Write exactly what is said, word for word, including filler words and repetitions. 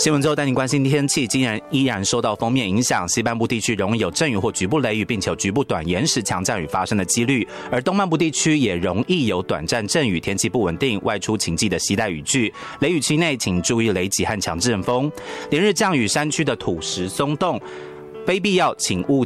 新闻之后带您关心天气，今然依然受到锋面影响，西半部地区容易有阵雨或局部雷雨，并且有局部短延时强降雨发生的几率，而东半部地区也容易有短暂阵雨，天气不稳定，外出请记得携带雨具。雷雨期内请注意雷击和强阵风。连日降雨，山区的土石松动，非必要请勿